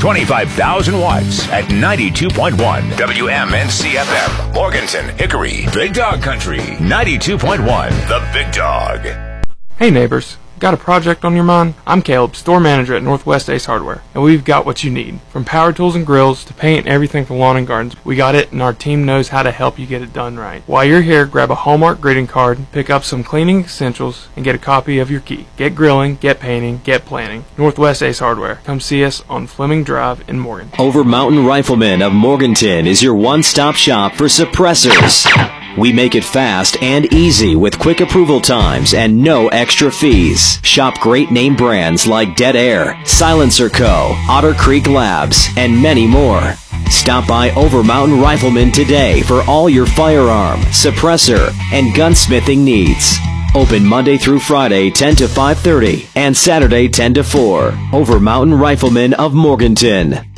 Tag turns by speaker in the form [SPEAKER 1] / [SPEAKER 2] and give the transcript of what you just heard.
[SPEAKER 1] 25,000 watts at 92.1 WMNC FM. Morganton, Hickory, Big Dog Country, 92.1 The Big Dog.
[SPEAKER 2] Hey neighbors, got a project on your mind? I'm Caleb, store manager at Northwest Ace Hardware, and we've got what you need. From power tools and grills to paint and everything for lawn and gardens, we got it, and our team knows how to help you get it done right. While you're here, grab a Hallmark greeting card, pick up some cleaning essentials, and get a copy of your key. Get grilling, get painting, get planning. Northwest Ace Hardware. Come see us on Fleming Drive in Morgan.
[SPEAKER 3] Over Mountain Rifleman of Morganton is your one-stop shop for suppressors. We make it fast and easy with quick approval times and no extra fees. Shop great name brands like Dead Air, Silencer Co., Otter Creek Labs, and many more. Stop by Over Mountain Rifleman today for all your firearm, suppressor, and gunsmithing needs. Open Monday through Friday 10 to 5:30 and Saturday 10 to 4. Over Mountain Rifleman of Morganton.